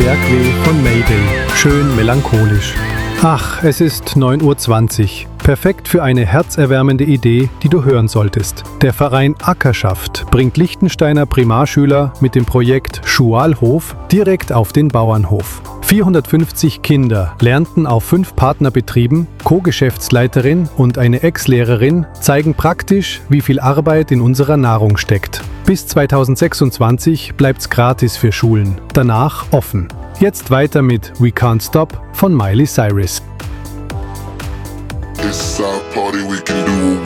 Bergweh von Mayday. Schön melancholisch. Ach, es ist 9:20 Uhr. Perfekt für eine herzerwärmende Idee, die du hören solltest. Der Verein Ackerschaft bringt Liechtensteiner Primarschüler mit dem Projekt Schualhof direkt auf den Bauernhof. 450 Kinder lernten auf 5 Partnerbetrieben, Co-Geschäftsleiterin und eine Ex-Lehrerin zeigen praktisch, wie viel Arbeit in unserer Nahrung steckt. Bis 2026 bleibt's gratis für Schulen, danach offen. Jetzt weiter mit We Can't Stop von Miley Cyrus.